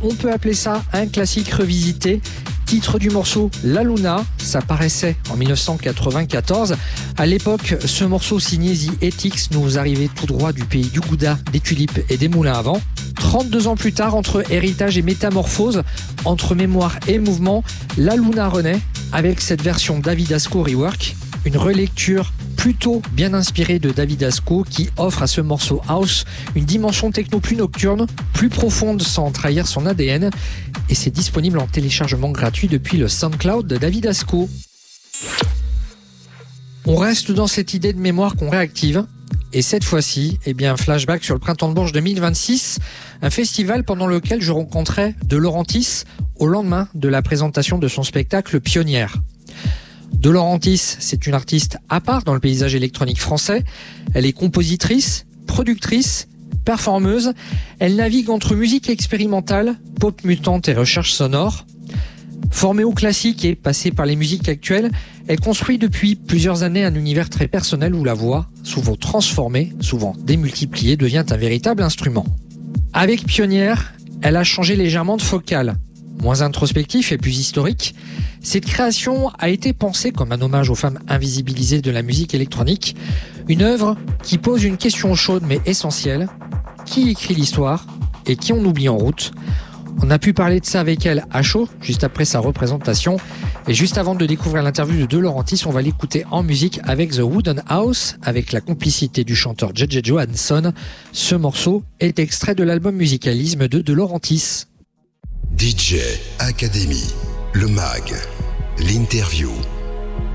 On peut appeler ça un classique revisité. Titre du morceau La Luna, ça paraissait en 1994. À l'époque, ce morceau signé The Ethics nous arrivait tout droit du pays du Gouda, des tulipes et des moulins à vent. 32 ans plus tard, entre héritage et métamorphose, entre mémoire et mouvement, La Luna renaît avec cette version David Asco Rework, une relecture plutôt bien inspirée de David Asco qui offre à ce morceau house une dimension techno plus nocturne, plus profonde sans trahir son ADN, et c'est disponible en téléchargement gratuit depuis le SoundCloud de David Asco. On reste dans cette idée de mémoire qu'on réactive, et cette fois-ci, flashback sur le Printemps de Bourges 2026, un festival pendant lequel je rencontrais De Laurentiis au lendemain de la présentation de son spectacle Pionnière. De Laurentiis, c'est une artiste à part dans le paysage électronique français. Elle est compositrice, productrice, performeuse. Elle navigue entre musique expérimentale, pop mutante et recherche sonore. Formée au classique et passée par les musiques actuelles, elle construit depuis plusieurs années un univers très personnel où la voix, souvent transformée, souvent démultipliée, devient un véritable instrument. Avec Pionnière, elle a changé légèrement de focale. Moins introspectif et plus historique, cette création a été pensée comme un hommage aux femmes invisibilisées de la musique électronique, une œuvre qui pose une question chaude mais essentielle. Qui écrit l'histoire et qui on oublie en route ? On a pu parler de ça avec elle à chaud, juste après sa représentation. Et juste avant de découvrir l'interview de Laurentiis, on va l'écouter en musique avec The Wooden House, avec la complicité du chanteur J.J. Johansson. Ce morceau est extrait de l'album Musicalisme de Laurentiis. DJ Academy, le MAG, l'interview.